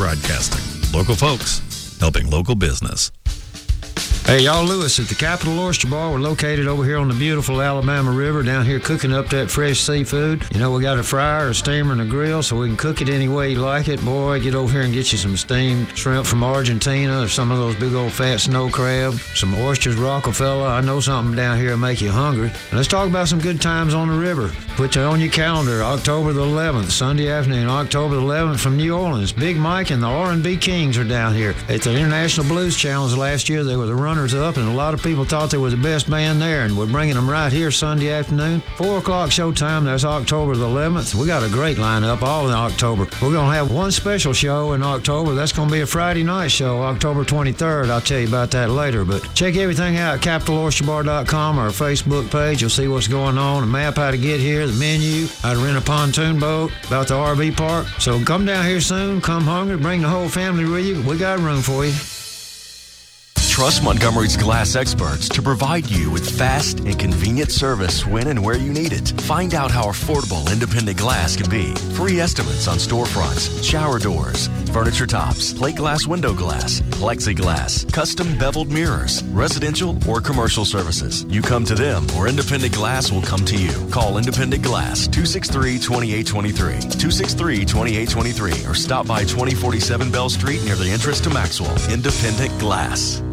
Broadcasting. Local folks helping local business. Hey, y'all, Lewis at the Capital Oyster Bar. We're located over here on the beautiful Alabama River, down here cooking up that fresh seafood. You know, we got a fryer, a steamer, and a grill, so we can cook it any way you like it. Boy, get over here and get you some steamed shrimp from Argentina, or some of those big old fat snow crab, some oysters, Rockefeller. I know something down here will make you hungry. And let's talk about some good times on the river. Put you on your calendar, October the 11th, Sunday afternoon, October the 11th from New Orleans. Big Mike and the R&B Kings are down here. At the International Blues Challenge last year, they were the runners up, and a lot of people thought they were the best band there, and we're bringing them right here Sunday afternoon. 4 o'clock showtime. That's October the 11th. We got a great lineup all in October. We're going to have one special show in October. That's going to be a Friday night show, October 23rd. I'll tell you about that later, but check everything out at CapitalOysterBar.com or our Facebook page. You'll see what's going on, a map how to get here, the menu, how to rent a pontoon boat, about the RV park. So come down here soon, come hungry, bring the whole family with you. We got room for you. Trust Montgomery's glass experts to provide you with fast and convenient service when and where you need it. Find out how affordable independent glass can be. Free estimates on storefronts, shower doors, furniture tops, plate glass window glass, plexiglass, custom beveled mirrors, residential or commercial services. You come to them or Independent Glass will come to you. Call Independent Glass 263-2823, 263-2823, or stop by 2047 Bell Street near the entrance to Maxwell. Independent Glass.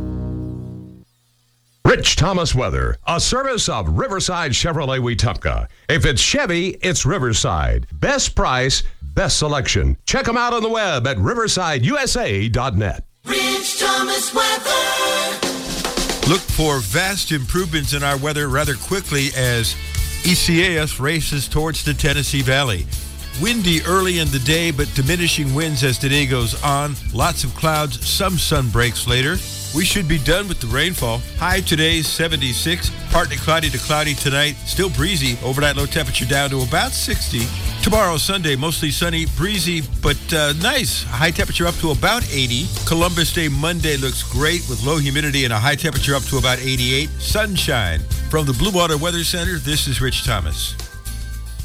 Rich Thomas Weather, a service of Riverside Chevrolet Wetumpka. If it's Chevy, it's Riverside. Best price, best selection. Check them out on the web at riversideusa.net. Rich Thomas Weather. Look for vast improvements in our weather rather quickly as ECAS races towards the Tennessee Valley. Windy early in the day, but diminishing winds as the day goes on. Lots of clouds, some sun breaks later. We should be done with the rainfall. High today, 76. Partly cloudy to cloudy tonight. Still breezy. Overnight low temperature down to about 60. Tomorrow, Sunday, mostly sunny, breezy, but nice. High temperature up to about 80. Columbus Day Monday looks great with low humidity and a high temperature up to about 88. Sunshine. From the Blue Water Weather Center, this is Rich Thomas.